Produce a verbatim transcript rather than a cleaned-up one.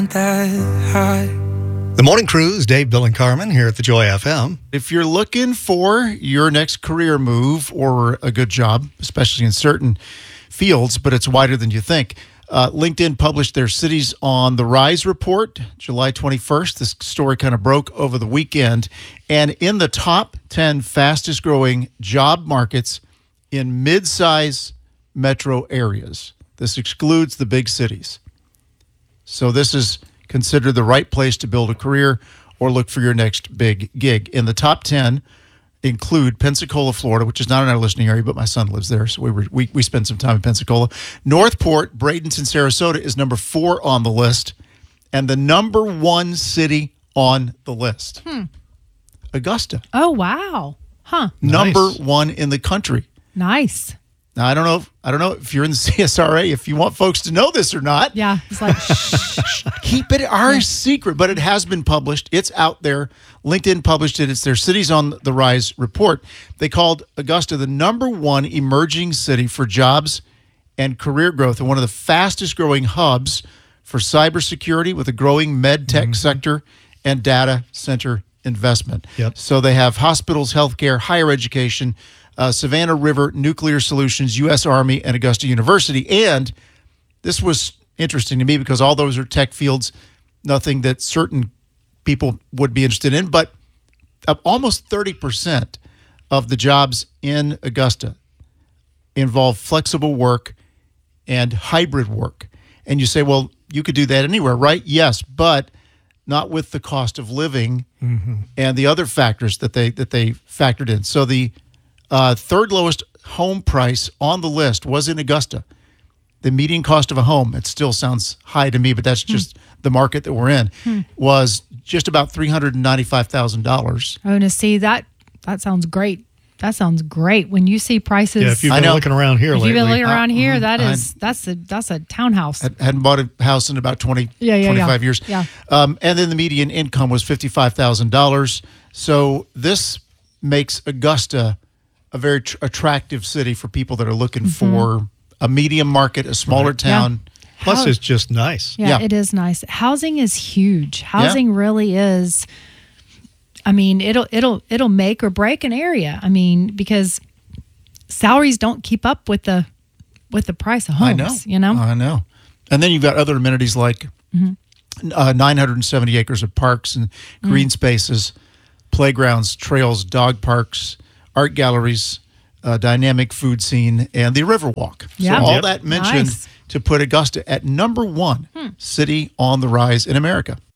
That high. The Morning Cruise, Dave, Bill, and Carmen here at the Joy F M. If you're looking for your next career move or a good job, especially in certain fields, but it's wider than you think, uh, LinkedIn published their Cities on the Rise report, July twenty-first. This story kind of broke over the weekend. And in the top ten fastest growing job markets in mid-size metro areas, this excludes the big cities. So this is considered the right place to build a career or look for your next big gig. In the top ten include Pensacola, Florida, which is not in our listening area, but my son lives there, so we were, we, we spent some time in Pensacola. Northport, Bradenton, and Sarasota is number four on the list, and the number one city on the list, Hmm. Augusta. Oh, wow. Huh. Number Nice. one in the country. Nice. Now, I don't know if, I don't know if you're in the C S R A, if you want folks to know this or not. Yeah. It's like, shh. Keep it our secret, but it has been published. It's out there. LinkedIn published it. It's their Cities on the Rise report. They called Augusta the number one emerging city for jobs and career growth, and one of the fastest growing hubs for cybersecurity with a growing med tech Mm-hmm. sector and data center investment. Yep. So they have hospitals, healthcare, higher education, uh, Savannah River Nuclear Solutions, U S Army, and Augusta University. And this was interesting to me because all those are tech fields, nothing that certain people would be interested in, but uh, almost thirty percent of the jobs in Augusta involve flexible work and hybrid work. And you say, well, you could do that anywhere, right? Yes, but not with the cost of living Mm-hmm. and the other factors that they that they factored in. So the uh, third lowest home price on the list was in Augusta. The median cost of a home, it still sounds high to me, but that's just the market that we're in, was just about three hundred ninety-five thousand dollars. Oh, to see that, that sounds great. That sounds great. When you see prices, Yeah, if you've I been know. looking around here if lately. you've been looking around Uh, here, mm, that I- is, that's a, that's a townhouse. I hadn't bought a house in about twenty, Yeah, yeah, twenty-five yeah. years. Yeah. Um, and then the median income was fifty-five thousand dollars. So this makes Augusta a very tr- attractive city for people that are looking Mm-hmm. for a medium market, a smaller town. Plus, How- it's just nice. Yeah, Yeah. it is nice. Housing is huge. Housing really is. I mean, it'll it'll it'll make or break an area. I mean, because salaries don't keep up with the with the price of homes. I know. You know. I know. And then you've got other amenities like uh, nine hundred seventy acres of parks and green spaces, playgrounds, trails, dog parks, art galleries, uh, dynamic food scene, and the Riverwalk. Yeah. So all Yep. that mentioned Nice. to put Augusta at number one city on the rise in America.